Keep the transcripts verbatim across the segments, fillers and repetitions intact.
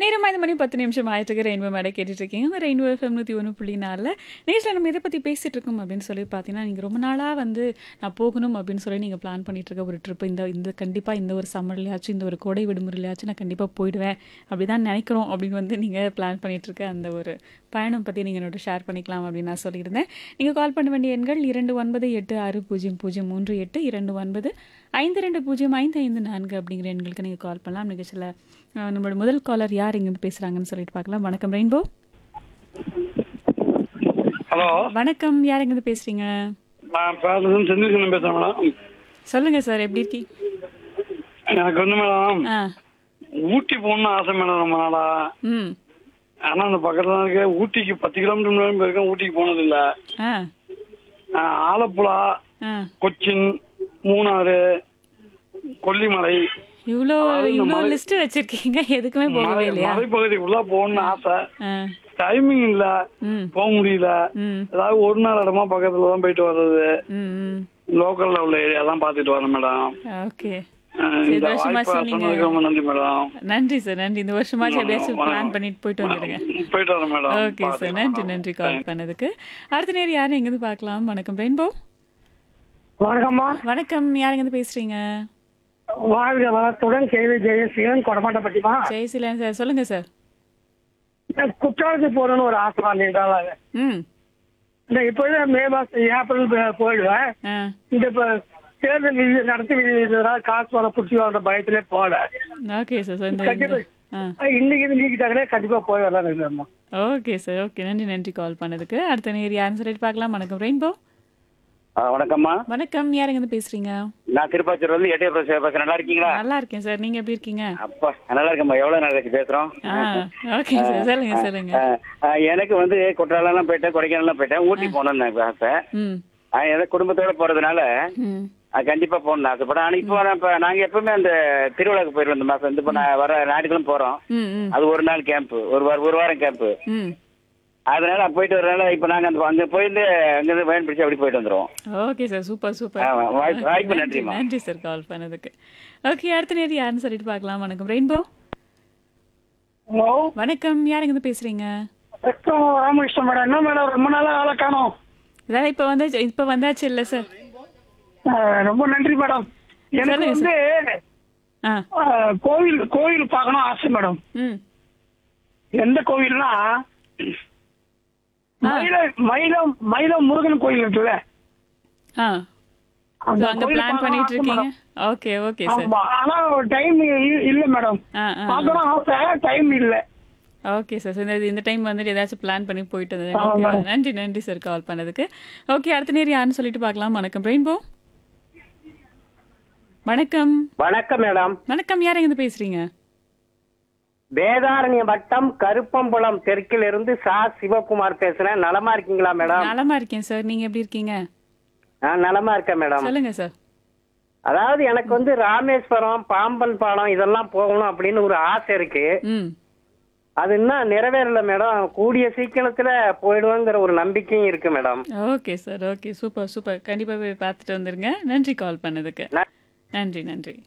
நேரம் ஐந்து மணி பத்து நிமிஷம் ஆயிட்டு ரெயின்போ மேடை கேட்டுட்டு இருக்கீங்க. ரெயின்போ எஃப்எம் நூற்றி ஒன்று புள்ளி நாலில் நேரில் நம்ம எதை பற்றி பேசிகிட்டு இருக்கோம் அப்படின்னு சொல்லி பார்த்தீங்கன்னா, நீங்கள் ரொம்ப நாளாக வந்து நான் போகணும் அப்படின்னு சொல்லி நீங்கள் பிளான் பண்ணிட்டு இருக்க ஒரு ட்ரிப் இந்த இந்த கண்டிப்பாக இந்த ஒரு சம்மர்லையாச்சும் இந்த ஒரு கோடை விடுமுறையிலையாச்சும் நான் கண்டிப்பாக போயிடுவேன் அப்படி தான் நினைக்கிறோம் அப்படின்னு வந்து நீங்கள் பிளான் பண்ணிட்டு இருக்க அந்த ஒரு பயணம் பற்றி நீங்கள் என்னோட ஷேர் பண்ணிக்கலாம் அப்படின்னு நான் சொல்லியிருந்தேன். நீங்கள் கால் பண்ண வேண்டிய எண்கள் இரண்டு ஒன்பது எட்டு ஆறு பூஜ்ஜியம் பூஜ்ஜியம் மூன்று எட்டு இரண்டு ஒன்பது ஐந்து ரெண்டு பூஜ்ஜியம் ஐந்து ஐந்து நான்கு அப்படிங்கிற எண்களுக்கு நீங்கள் கால் பண்ணலாம். நிகழ்ச்சியில் அஹ், நம்மளோட முதல் காலர் யார் இங்கேருந்து பேசுகிறாங்கன்னு சொல்லிட்டு பார்க்கலாம். வணக்கம் ரெயின்போ. ஹலோ, வணக்கம், யார் எங்கேருந்து பேசுகிறீங்க? நான் பேசுறது செந்தில்கண்ணன் பேசுறேன் மேடம். சொல்லுங்கள் சார், எப்படி இருக்கீங்க? எனக்கு வந்து மேடம் ஆ ஊட்டி போகணும்னு ஆசை மேடம் ரொம்ப நாளா. ம் ஆனா அந்த பக்கத்துல தான் இருக்கு. ஊட்டிக்கு பத்து கிலோமீட்டர் முன்னாடி போயிருக்கேன். ஊட்டிக்கு போனது இல்ல. ஆ ஆஹ் ஆலப்புழா, ஆ கொச்சின், மூணாறு, கொல்லிமலை, இவ்வளோ அதாவது இந்த இவ்வளோ மலை- லிஸ்ட்டு வச்சுருக்கீங்க, எதுக்குமே போகவே மலை- இல்லையா? மலைப்பகுதிக்குள்ள போகணும்னு ஆசை. ஆ டைமிங் இல்ல, ம் போக முடியல. ம் ஏதாவது ஒரு நாள் இடமா பக்கத்துல தான் போயிட்டு வர்றது. ம் ம் லோக்கல்ல உள்ள ஏரியா தான் பாத்துட்டு வரேன் மேடம். ஓகே, ஆஹ் சரி, இந்த வருஷமா வாய்ப்பை சொன்னீங்க. சொன்னதுக்கு ரொம்ப நன்றி மேடம். நன்றி சார், நன்றி. இந்த வருஷமாச்சும் எப்படியாச்சும் பிளான் பண்ணிட்டு போயிட்டு வந்துடுங்க. போயிட்டு வரேன் மேடம். ஓகே சார், பாத்துக்கலாம் நன்றி மேடம். நன்றி கால் பண்ணதுக்கு. அடுத்த நேரம் யாரும் எங்கேருந்து பார்க்கலாம்? வணக்கம் ரெயின்போ. வணக்கம்மா. வணக்கம், யார் எங்கேருந்து பேசுறீங்க? வாழ்க வளத்துடன் கேள்வி ஜெயசீலன் கொடமாட்டப்பட்டிமா. ஜெயசீலன் சார், சொல்லுங்க சார். குற்றாலத்துக்கு போறோம்னு ஒரு ஆசை நீண்டால. ம் இந்த இப்போது மே மாசம் ஏப்ரல் ப- போயிடுவேன். ஆ இந்த இப்ப தேர்தல் விதி நடத்தி விதிக்கிறதுனால காசு வர புடிச்சு வர பயத்திலே போல. ஓகே சார், சார் இந்த கண்டிப்பா ஆ இன்னைக்கு இது நீக்கிட்டாங்கன்னா கண்டிப்பா போய் வரலாம் இருக்குமா. ஓகே சார், ஓகே, நன்றி நன்றி கால் பண்ணதுக்கு. அடுத்த நேரம் யாருன்னு சொல்லிட்டு பார்க்கலாம். வணக்கம் ரெயின்போ. ஆ, வணக்கம்மா. வணக்கம், யார் எங்கேருந்து பேசுறீங்க? நான் திருப்பாச்சூர் வந்து எட்டே பேசுறேன். நல்லா இருக்கீங்களா? நல்லா இருக்கேன் சார், நீங்க எப்படி இருக்கீங்க? அப்பா நல்லா இருக்கம்மா. எவ்வளவு நாள் கழிச்சு பேசுறோம். ஆ ஓகே சார், சொல்லுங்க சொல்லுங்க. ஆ, ஆ, எனக்கு வந்து குற்றாலம் போயிட்டேன், கொடைக்கானல்லாம் போயிட்டேன், ஊட்டி போகணும்னு எனக்கு ஆசை. ம் ஆ, எனக்கு குடும்பத்தோட போறதுனால ம் ஆ, கண்டிப்பா போகணும்னு ஆசைப்படேன். ஆனா இப்போ நான் இப்ப நாங்க எப்பவுமே அந்த திருவிழாக்கு போயிருவோம். இந்த மாசம் வந்து இப்போ நான் வர ஞாயிற்றுக்கிழமை போறோம். ம் ம் அது ஒரு நாள் கேம்ப், ஒரு வாரம் ஒரு வாரம் கேம்ப். ம் அதனால போயிட்டு வரனால இப்போ நாங்க அந்த அங்க போயிட்டு அங்கிருந்து வேன் பிடிச்சி அப்படி போயிட்டு வந்துருவோம். Okay sir, super super. ஆ, வாய்ப்பு வாய்ப்பு நன்றி நன்றிம்மா. நன்றி சார் கால் பண்ணதுக்கு. ஓகே, அடுத்த நேரம் யாருன்னு சொல்லிட்டு பார்க்கலாம். வணக்கம் ரெயின்போ. ஹலோ, வணக்கம், யார் எங்கேருந்து பேசுறீங்க? வணக்கம் ராமகிருஷ்ணன் மேடம். என்ன மேடம் ரொம்ப நாளா ஆளை காணோம். அதான் இப்போ வந்து இப்போ வந்தாச்சு இல்லை சார்? ஆஹ் ரொம்ப நன்றி மேடம். எனக்கு சொல்லுங்க வந்து ஆ ஆஹ், கோவில் கோவில் பார்க்கணும் ஆசை மேடம். ம் எந்த கோவில்னா ஆ. மயிலம் மயிலம் மயிலம் முருகன் கோயில் இருக்குல்ல. ஆ அந்த ஸோ அங்கே கோயில் பிளான் பார்க்கணும் பண்ணிட்டு ஆசை இருக்கீங்க? மேடம். Okay okay sir. ஆமா, ஆனா டைம் இல்ல மேடம். ஆ ஆ பார்க்கணும் ஆசை, டைம் இல்ல. ஓகே சார், இந்த இந்த டைம் வந்துட்டு ஏதாச்சும் பிளான் பண்ணி போயிட்டு வந்தது. ஆமா, ஓகே, மேடம். நன்றி நன்றி சார் கால் பண்ணதுக்கு. ஓகே, அடுத்த நேரம் யாருன்னு சொல்லிட்டு பார்க்கலாம். வணக்கம் ரெயின்போ. வணக்கம் வணக்கம் மேடம். வணக்கம், யார் எங்கேருந்து பேசுறீங்க? வேதாரண்ய வட்டம் கருப்பம்புலம் தெற்கில் இருந்து சா சிவகுமார் பேசுறேன். நலமா இருக்கீங்களா மேடம்? நலமா இருக்கேன் சார், நீங்க எப்படி இருக்கீங்க? நான் நலமா இருக்கேன் மேடம். சொல்லுங்க சார். அதாவது எனக்கு வந்து ராமேஸ்வரம், பாம்பன் பாலம் இதெல்லாம் போகணும் அப்படின்னு ஒரு ஆசை இருக்கு. ம் அது இன்னும் நிறைவேறல மேடம். கூடிய சீக்கிரத்துல போயிடுவோங்கிற ஒரு நம்பிக்கையும் இருக்கு madam. Okay sir, okay, super super. கண்டிப்பாக போய் பார்த்துட்டு வந்துருங்க. நன்றி கால் பண்ணதுக்கு. நன்றி நன்றி.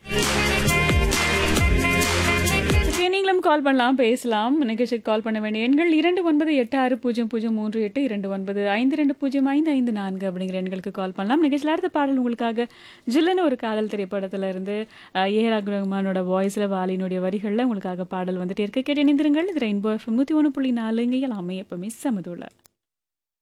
ஓகே, நீங்களும் கால் பண்ணலாம், பேசலாம். நிகழ்ச்சிக்கு கால் பண்ண வேண்டிய எண்கள் இரண்டு ஒன்பது எட்டு ஆறு பூஜ்ஜியம் பூஜ்ஜியம் மூன்று எட்டு இரண்டு ஒன்பது ஐந்து ரெண்டு பூஜ்ஜியம் ஐந்து ஐந்து நான்கு அப்படிங்கிற எண்களுக்கு கால் பண்ணலாம். நிகழ்ச்சியில் அடுத்த பாடல் உங்களுக்காக ஜில்லுன்னு ஒரு காதல் திரைப்படத்துல இருந்து அஹ், ஏ ஆர் ரகுமானோட வாய்ஸில் வாலினுடைய வரிகளில் உங்களுக்காக பாடல் வந்துட்டு இருக்க. கேட்டு இணைந்திருங்கள். இது ரெயின்போ எஃப்எம் நூற்றி ஒன்று புள்ளி நாலு. இங்கே எல்லாமே எப்பவுமே சமதுள்ள